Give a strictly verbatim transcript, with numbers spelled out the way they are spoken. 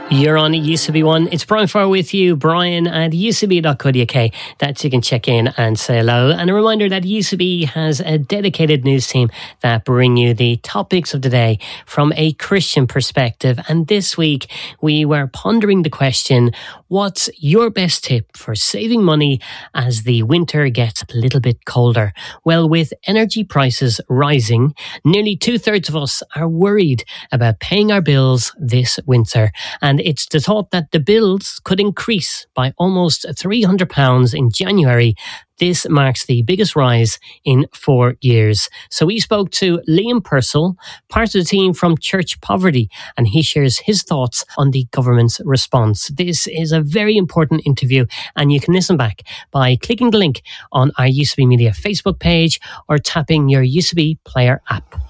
You're on It Used To Be One. It's Brian Farr with you, Brian at U C B dot co dot U K. That's you can check in and say hello. And a reminder that U C B has a dedicated news team that bring you the topics of the day from a Christian perspective. And this week we were pondering the question, what's your best tip for saving money as the winter gets a little bit colder? Well, with energy prices rising, nearly two-thirds of us are worried about paying our bills this winter. And it's the thought that the bills could increase by almost three hundred pounds in January. This marks the biggest rise in four years. So we spoke to Liam Purcell, part of the team from Church Poverty, and he shares his thoughts on the government's response. This is a very important interview, and you can listen back by clicking the link on our U C B Media Facebook page or tapping your U C B Player app.